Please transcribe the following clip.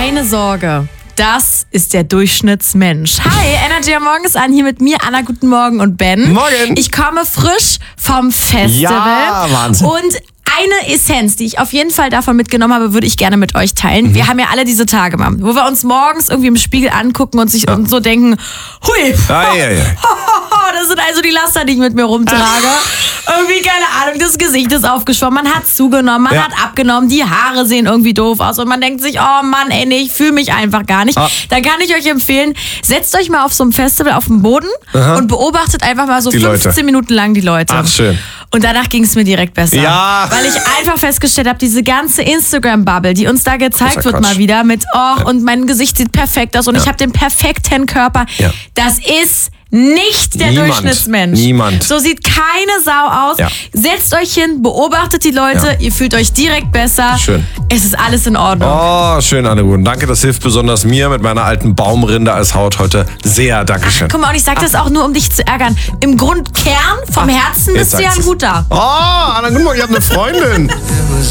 Keine Sorge. Das ist der Durchschnittsmensch. Hi, Energy am Morgen ist an, hier mit mir, Anna, guten Morgen und Ben. Morgen. Ich komme frisch vom Festival. Ja, Wahnsinn. Und eine Essenz, die ich auf jeden Fall davon mitgenommen habe, würde ich gerne mit euch teilen. Wir haben ja alle diese Tage, Mann, wo wir uns morgens irgendwie im Spiegel angucken und sich und so denken, hui, das sind also die Laster, die ich mit mir rumtrage. Irgendwie, keine Ahnung, das Gesicht ist aufgeschwommen, man hat zugenommen, man hat abgenommen, die Haare sehen irgendwie doof aus und man denkt sich, oh Mann, ey, nee, ich fühle mich einfach gar nicht. Dann kann ich euch empfehlen, setzt euch mal auf so einem Festival auf den Boden und beobachtet einfach mal so 15 Minuten lang die Leute. Ach, schön. Und danach ging es mir direkt besser. Ja. Weil ich einfach festgestellt habe, diese ganze Instagram-Bubble, die uns da gezeigt Großer wird Quatsch. mal wieder mit, und mein Gesicht sieht perfekt aus und ich habe den perfekten Körper. Ja. Das ist nicht der Niemand. Durchschnittsmensch. Niemand. So sieht keine Sau aus. Ja. Setzt euch hin, beobachtet die Leute, ihr fühlt euch direkt besser. Schön. Es ist alles in Ordnung. Oh, schön, Anne-Guten. Danke, das hilft besonders mir mit meiner alten Baumrinde als Haut heute sehr. Dankeschön. Guck mal, und ich sag das auch nur, um dich zu ärgern. Im Grundkern, vom Herzen bist jetzt du ja ein sagt's. guter. Oh, Anne, guck mal, ich habe eine Freundin.